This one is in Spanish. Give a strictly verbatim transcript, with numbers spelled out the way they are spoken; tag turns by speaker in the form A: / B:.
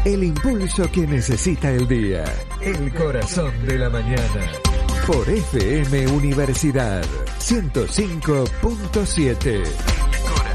A: El impulso que necesita el día. El corazón de la mañana. Por F M Universidad ciento cinco punto siete.